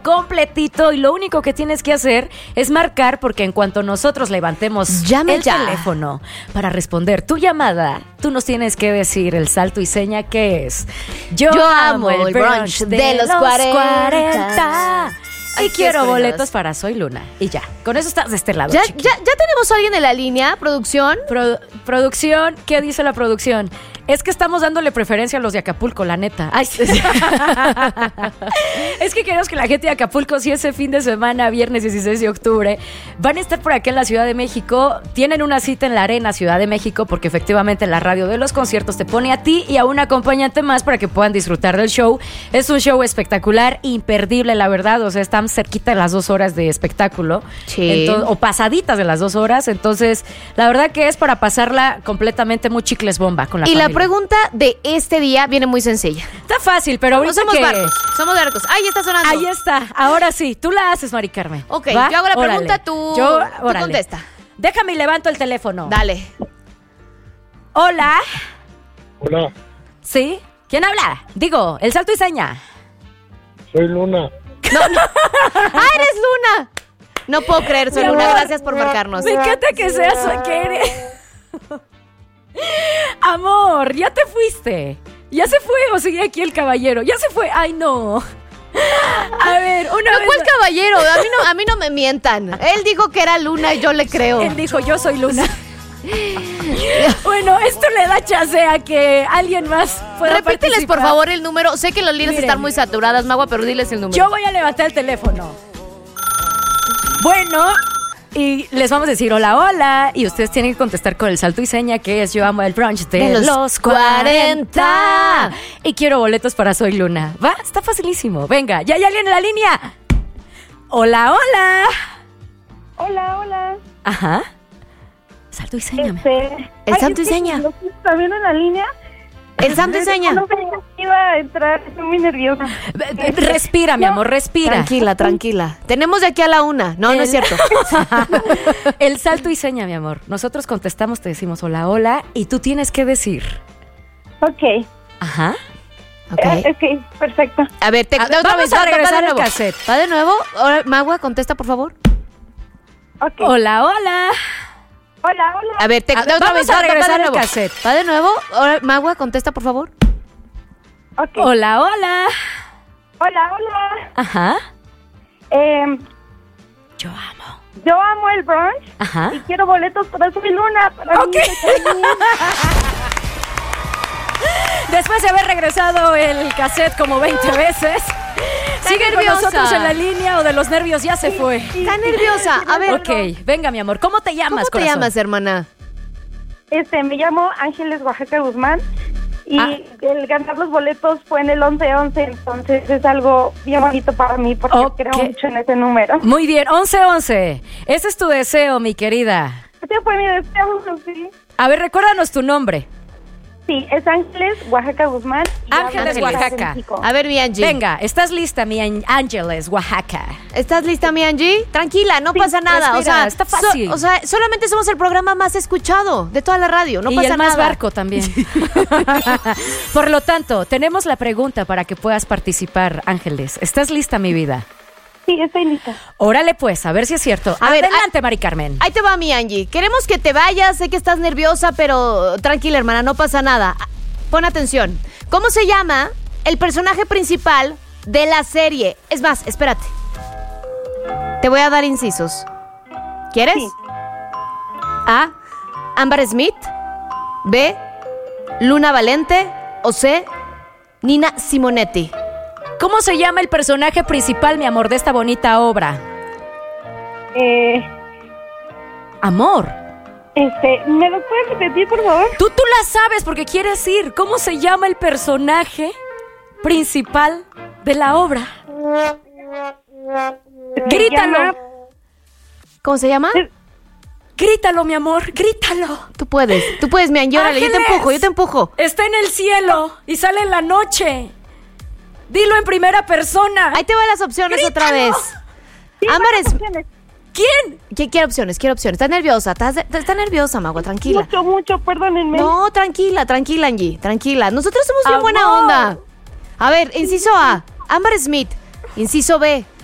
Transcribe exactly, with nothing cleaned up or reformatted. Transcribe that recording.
completito y lo único que tienes que hacer es marcar porque en cuanto nosotros levantemos Llame el ya. teléfono para responder tu llamada, tú nos tienes que decir el salto y seña que es Yo, Yo amo el brunch de los cuarenta. Ay, Y qué quiero escuelas. boletos para Soy Luna. Y ya, con eso estás de este lado, ¿Ya, chiqui. ya, ¿Ya tenemos a alguien en la línea, producción? Pro- producción, ¿qué dice la producción? Es que estamos dándole preferencia a los de Acapulco, la neta. Ay, sí. Es que queremos que la gente de Acapulco, si ese fin de semana, viernes dieciséis de octubre, van a estar por acá en la Ciudad de México, tienen una cita en la Arena Ciudad de México, porque efectivamente la radio de los conciertos te pone a ti y a un acompañante más para que puedan disfrutar del show. Es un show espectacular, imperdible, la verdad. O sea, están cerquita de las dos horas de espectáculo. Sí. Entonces, o pasaditas de las dos horas. Entonces, la verdad que es para pasarla completamente muy chicles bomba con la Y familia. la pregunta de este día viene muy sencilla. Está fácil, pero No ahorita somos que... barcos, somos barcos. Ahí está sonando. Ahí está, ahora sí, tú la haces, Mari Carmen. Ok, ¿Va? yo hago la Órale. pregunta, tú, Yo, tú órale. contesta. Déjame y levanto el teléfono. Dale. Hola, Hola, ¿sí? ¿Quién habla? Digo, el salto y seña. soy Luna. ¡Ah, eres Luna! No puedo creer, soy Mi Luna. amor, Gracias por marcarnos. Me encanta que seas que eres. Amor, ya te fuiste. ¿Ya se fue o sigue aquí el caballero? Ya se fue. Ay, no. A ver, una No, vez. ¿cuál caballero? A mí, no, a mí no me mientan. Él dijo que era Luna y yo le creo. Él dijo, yo soy Luna. Bueno, esto le da chance a que alguien más pueda Repíteles, por participar. favor, el número. Sé que las líneas Miren. están muy saturadas, Magua, pero diles el número. Yo voy a levantar el teléfono. Bueno, y les vamos a decir hola, hola. Y ustedes tienen que contestar con el salto y seña que es yo amo el brunch de, De los los cuarenta. cuarenta. Y quiero boletos para Soy Luna. ¿Va? Está facilísimo. Venga, ¿ya hay alguien en la línea? Hola, hola. Hola, hola. Ajá. Salto y seña. Este, El ay, santo es y que seña. ¿lo tienes también en la línea? El santo y seña. No sé si iba a entrar, estoy muy nerviosa. Ve- ve- Respira, mi amor, respira. Tranquila, tranquila. Tenemos de aquí a la una. No, no es El- cierto. El salto y seña, mi amor. Nosotros contestamos, te decimos hola, hola. Y tú tienes que decir. Ok, Ajá. Ok. eh, ok, perfecto. A ver, te, A- otra vamos vez, a va- va regresar de al nuevo. cassette. Va de nuevo. Ahora, Magua, contesta, por favor. Ok. Hola, hola. Hola, hola. A ver, te, A- otra vamos vez, a va- va regresar de al nuevo. cassette. Va de nuevo. Ahora, Magua, contesta, por favor. Ok. Hola, hola. Hola, hola. Ajá. Eh, Yo amo. yo amo el brunch Ajá. y quiero boletos para Soy Luna. Para Ok. mi cumpleaños. Después de haber regresado el cassette como veinte veces, sigue con nerviosa. nosotros en la línea o de los nervios ya se fue. Está nerviosa. A ver, Ok, venga, mi amor. ¿Cómo te ¿cómo llamas, te corazón? llamas, hermana? Este, me llamo Ángeles Oaxaca Guzmán y Ah. el ganar los boletos fue en el once once, entonces es algo bien bonito para mí porque Ok. creo mucho en ese número. Muy bien, once once. Ese es tu deseo, mi querida. Este fue mi deseo, sí. A ver, recuérdanos tu nombre. Sí, es Ángeles Oaxaca Guzmán. y Ángeles, hablo de Oaxaca. México. A ver, mi Angie. Venga, ¿estás lista, mi An- Ángeles, Oaxaca? ¿Estás lista, mi Angie? Tranquila, no Sí, pasa nada. O respira, sea, está fácil. so- o sea, solamente somos el programa más escuchado de toda la radio. No y pasa el más nada. barco también. Por lo tanto, tenemos la pregunta para que puedas participar, Ángeles. ¿Estás lista, mi vida? Sí, estoy lista. Órale, pues, a ver si es cierto. A ver, Adelante, Mari Carmen. Ahí te va, mi Angie. Queremos que te vayas. Sé que estás nerviosa, pero tranquila, hermana, no pasa nada. Pon atención. ¿Cómo se llama el personaje principal de la serie? Es más, espérate. Te voy a dar incisos. ¿Quieres? Sí. A. Ámbar Smith. B. Luna Valente. O C. Nina Simonetti. ¿Cómo se llama el personaje principal, mi amor, de esta bonita obra? Eh, Amor. este, ¿me lo puedes repetir, por favor? Tú, tú la sabes porque quieres ir. ¿Cómo se llama el personaje principal de la obra? Se Grítalo. llama- ¿Cómo se llama? Grítalo, mi amor, grítalo. Tú puedes. Tú puedes, mi Angie. Órale, yo te Ángeles. empujo, yo te empujo. Está en el cielo y sale en la noche. Dilo en primera persona. Ahí te van las opciones otra ¡Grítalo! vez. Sí, Ámbar ¿cuántas es... opciones? ¿Quién? ¿Qué- Quiero opciones, quiero opciones. ¿Estás nerviosa? ¿Estás, estás nerviosa, Magua? Tranquila. Mucho, mucho, perdónenme. No, tranquila, tranquila, Angie. Tranquila. Nosotros somos bien buena Amor. onda. A ver, inciso A. Ámbar Smith. Inciso B.